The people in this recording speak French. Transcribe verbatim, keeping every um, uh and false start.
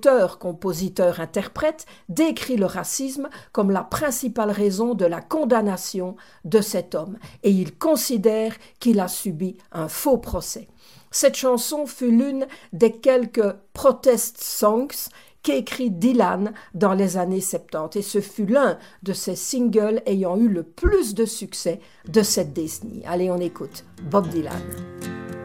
auteur, compositeur, interprète, décrit le racisme comme la principale raison de la condamnation de cet homme et il considère qu'il a subi un faux procès. Cette chanson fut l'une des quelques protest songs qu'écrit Dylan dans les années soixante-dix et ce fut l'un de ses singles ayant eu le plus de succès de cette décennie. Allez, on écoute Bob Dylan.